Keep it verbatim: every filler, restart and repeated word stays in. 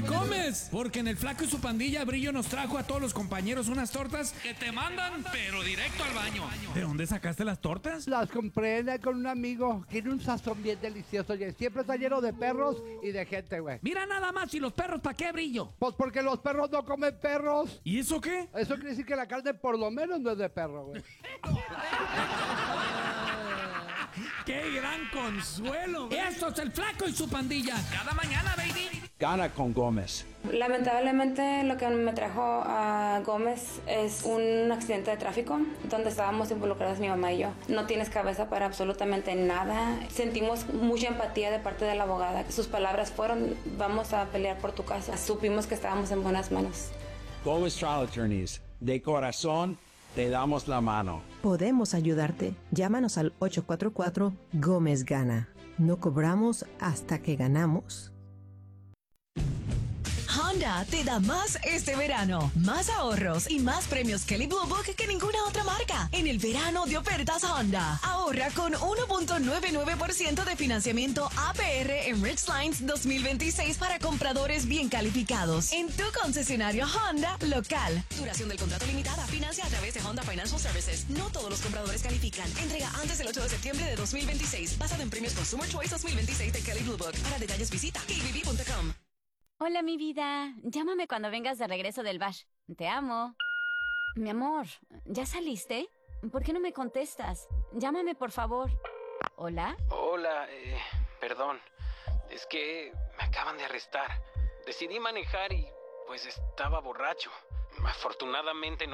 comes? Porque en el Flaco y su pandilla Brillo nos trajo a todos los compañeros unas tortas que te mandan, pero directo al baño. ¿De dónde sacaste las tortas? Las compré en- con un amigo. Tiene un sazón bien delicioso, y siempre está lleno de perros y de gente, güey. Mira nada más, ¿y los perros para qué, Brillo? Pues porque los perros no comen perros. ¿Y eso qué? Eso quiere decir que la carne por lo menos no es de perro, güey. ¡Qué gran consuelo! Esto es el Flaco y su pandilla. Cada mañana, baby. Gana con Gómez. Lamentablemente lo que me trajo a Gómez es un accidente de tráfico donde estábamos involucradas mi mamá y yo. No tienes cabeza para absolutamente nada. Sentimos mucha empatía de parte de la abogada. Sus palabras fueron: vamos a pelear por tu caso. Supimos que estábamos en buenas manos. Gómez Trial Attorneys. De corazón, te damos la mano. Podemos ayudarte. Llámanos al ocho cuatro cuatro Gómez Gana. No cobramos hasta que ganamos. Honda te da más este verano. Más ahorros y más premios Kelley Blue Book que ninguna otra marca. En el verano de ofertas Honda. Ahorra con uno punto noventa y nueve por ciento de financiamiento A P R en Ridgelines dos mil veintiséis para compradores bien calificados. En tu concesionario Honda local. Duración del contrato limitada. Financia a través de Honda Financial Services. No todos los compradores califican. Entrega antes del ocho de septiembre de dos mil veintiséis. Basado en premios Consumer Choice dos mil veintiséis de Kelley Blue Book. Para detalles visita K B B punto com. Hola, mi vida. Llámame cuando vengas de regreso del bash. Te amo. Mi amor, ¿ya saliste? ¿Por qué no me contestas? Llámame, por favor. ¿Hola? Hola, eh, perdón. Es que me acaban de arrestar. Decidí manejar y pues estaba borracho. Afortunadamente no